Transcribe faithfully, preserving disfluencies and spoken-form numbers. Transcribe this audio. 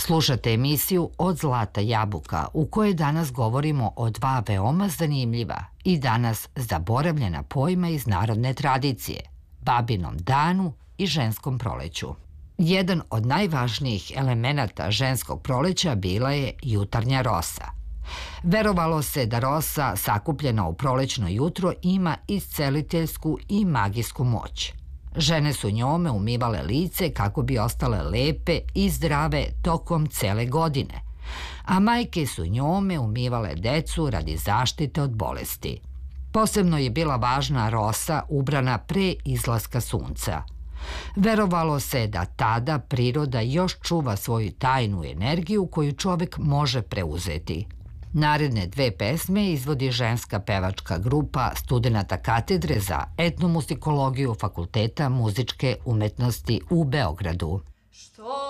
Slušate emisiju Od zlata jabuka u kojoj danas govorimo o dva veoma zanimljiva i danas zaboravljena pojma iz narodne tradicije – babinom danu i ženskom proleću. Jedan od najvažnijih elemenata ženskog proleća bila je jutarnja rosa. Verovalo se da rosa sakupljena u prolećno jutro ima isceliteljsku i magijsku moć. Žene su njome umivale lice kako bi ostale lepe i zdrave tokom cele godine, a majke su njome umivale decu radi zaštite od bolesti. Posebno je bila važna rosa ubrana pre izlaska sunca. Verovalo se da tada priroda još čuva svoju tajnu energiju koju čovek može preuzeti. Naredne dve pesme izvodi ženska pevačka grupa studenata katedre za etnomuzikologiju Fakulteta muzičke umetnosti u Beogradu. Što